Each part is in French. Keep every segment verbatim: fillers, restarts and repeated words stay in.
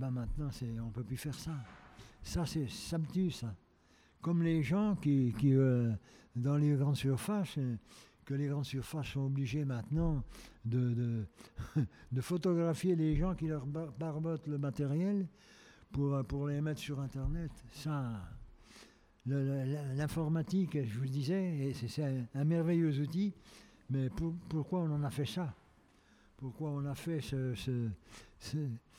ça maintenant, c'est, on ne peut plus faire ça. Ça, c'est, ça me tue, ça. Comme les gens qui, qui euh, dans les grandes surfaces, euh, que les grandes surfaces sont obligées maintenant de, de, de photographier les gens qui leur bar- barbotent le matériel pour, pour les mettre sur Internet. Ça, le, le, l'informatique, je vous le disais, c'est, c'est un, un merveilleux outil, mais pour, pourquoi on en a fait ça ? Pourquoi on a fait ce, ce, ce,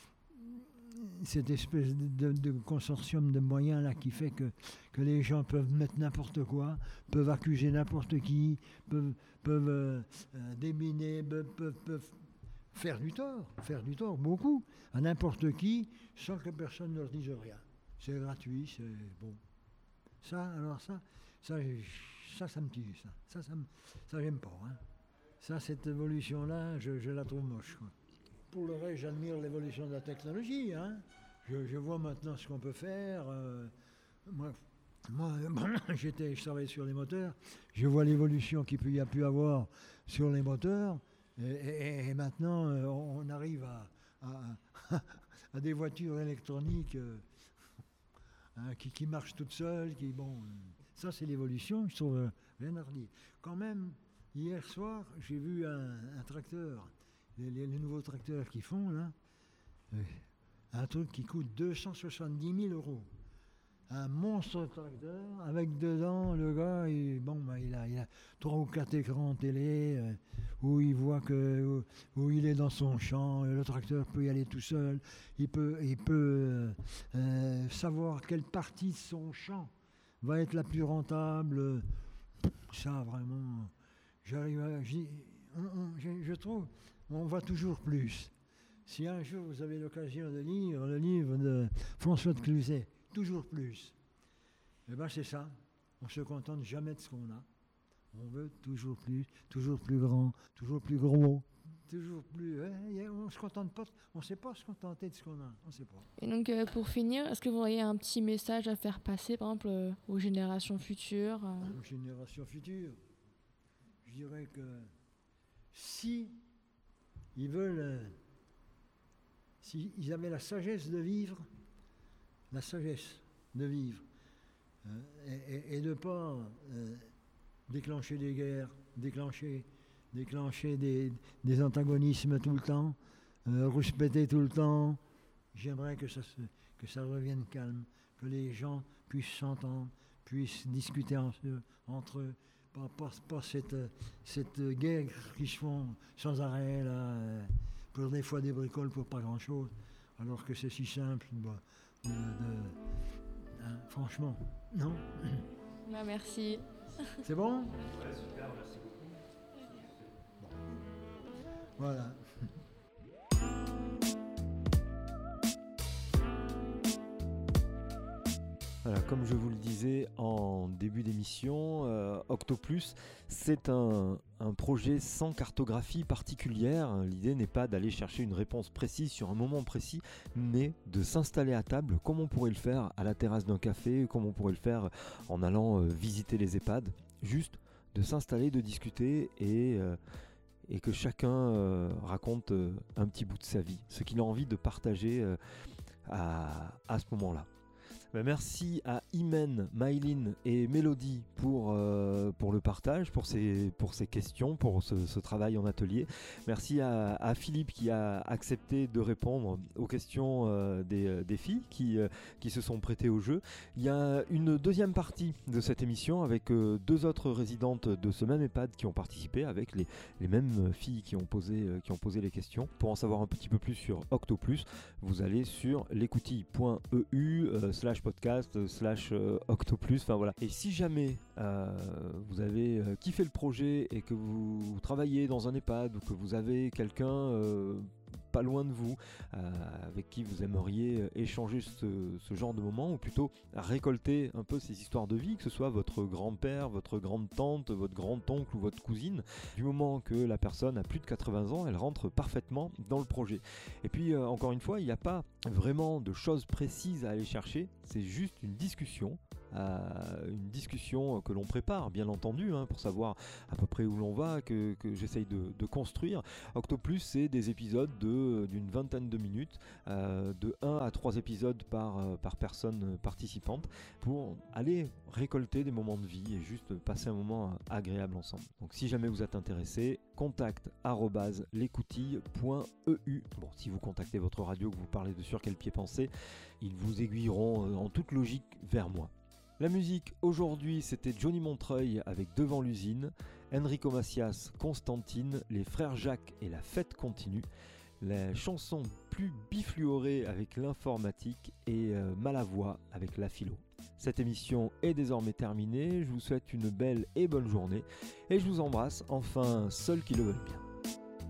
cette espèce de, de consortium de moyens là qui fait que, que les gens peuvent mettre n'importe quoi, peuvent accuser n'importe qui, peuvent, peuvent euh, euh, déminer, peuvent, peuvent, peuvent faire du tort, faire du tort, beaucoup, à n'importe qui, sans que personne ne leur dise rien. C'est gratuit, c'est bon. Ça, alors ça, ça, ça, ça me tue, ça. Ça, ça, me, ça j'aime pas, hein. Ça, cette évolution-là, je, je la trouve moche, quoi. Pour le reste, j'admire l'évolution de la technologie, hein. Je, je vois maintenant ce qu'on peut faire. Euh, moi, moi j'étais, je travaillais sur les moteurs. Je vois l'évolution qu'il peut y a pu avoir sur les moteurs. Et, et, et maintenant, euh, on arrive à, à, à des voitures électroniques euh, hein, qui, qui marchent toutes seules. Qui, bon, euh, ça, c'est l'évolution, je trouve euh, rien à redire. Quand même, hier soir, j'ai vu un, un tracteur. Les, les, les nouveaux tracteurs qu'ils font, là, euh, un truc qui coûte deux cent soixante-dix mille euros. Un monstre tracteur, avec dedans, le gars, il, bon, bah, il, a, il a trois ou quatre écrans télé, euh, où il voit que, où, où il est dans son champ, le tracteur peut y aller tout seul, il peut, il peut euh, euh, savoir quelle partie de son champ va être la plus rentable. Ça, vraiment, j'arrive à... J'y, on, on, je, je trouve... On va toujours plus. Si un jour vous avez l'occasion de lire le livre de François de Cluzet, toujours plus, eh bien c'est ça. On ne se contente jamais de ce qu'on a. On veut toujours plus, toujours plus grand, toujours plus gros, toujours plus... Hein, on ne se contente pas, on ne sait pas se contenter de ce qu'on a. On ne sait pas. Et donc euh, pour finir, est-ce que vous auriez un petit message à faire passer, par exemple, euh, aux générations futures euh... Aux générations futures, je dirais que si... Ils veulent, euh, s'ils si avaient la sagesse de vivre, la sagesse de vivre, euh, et, et, et de ne pas euh, déclencher des guerres, déclencher, déclencher des, des antagonismes tout le temps, euh, rouspéter tout le temps, j'aimerais que ça, se, que ça revienne calme, que les gens puissent s'entendre, puissent discuter en, entre eux. Pas, pas, pas cette, cette guerre qui se font sans arrêt, là, euh, pour des fois des bricoles pour pas grand-chose, alors que c'est si simple. Bah, de, de, hein, franchement, non. Bah, merci. C'est bon ? Ouais, super, merci beaucoup. Bon. Voilà. Voilà, comme je vous le disais en début d'émission, euh, Octoplus, c'est un, un projet sans cartographie particulière. L'idée n'est pas d'aller chercher une réponse précise sur un moment précis, mais de s'installer à table comme on pourrait le faire à la terrasse d'un café, comme on pourrait le faire en allant euh, visiter les EHPAD. Juste de s'installer, de discuter et... Euh, et que chacun euh, raconte euh, un petit bout de sa vie, ce qu'il a envie de partager euh, à, à ce moment-là. Ben merci à Imen, Maïline et Mélodie pour, euh, pour le partage, pour ces, pour ces questions, pour ce, ce travail en atelier. Merci à, à Philippe qui a accepté de répondre aux questions euh, des, des filles qui, euh, qui se sont prêtées au jeu. Il y a une deuxième partie de cette émission avec euh, deux autres résidentes de ce même EHPAD qui ont participé avec les, les mêmes filles qui ont, posé, euh, qui ont posé les questions. Pour en savoir un petit peu plus sur Octoplus, vous allez sur l'écoutille point e u euh, slash podcast slash euh, Octoplus, enfin voilà. Et si jamais euh, vous avez euh, kiffé le projet et que vous, vous travaillez dans un EHPAD ou que vous avez quelqu'un euh, pas loin de vous euh, avec qui vous aimeriez échanger ce, ce genre de moment, ou plutôt récolter un peu ces histoires de vie, que ce soit votre grand-père, votre grande-tante, votre grand-oncle ou votre cousine, du moment que la personne a plus de quatre-vingts ans, elle rentre parfaitement dans le projet. Et puis euh, encore une fois, il n'y a pas vraiment de choses précises à aller chercher, c'est juste une discussion euh, une discussion que l'on prépare, bien entendu, hein, pour savoir à peu près où l'on va, que, que j'essaye de, de construire. Octoplus, c'est des épisodes de, d'une vingtaine de minutes, euh, de un à trois épisodes par, euh, par personne participante, pour aller récolter des moments de vie et juste passer un moment agréable ensemble. Donc si jamais vous êtes intéressé, contact arobase l'écoutille point e u. Bon, si vous contactez votre radio, que vous parlez de Sur quel pied penser, ils vous aiguilleront en toute logique vers moi. La musique aujourd'hui, c'était Johnny Montreuil avec Devant l'usine, Enrico Macias, Constantine, les frères Jacques et La fête continue, la chanson plus bifluorée avec l'informatique et euh, Malavoie avec la philo. Cette émission est désormais terminée, je vous souhaite une belle et bonne journée et je vous embrasse, enfin, seuls qui le veulent bien.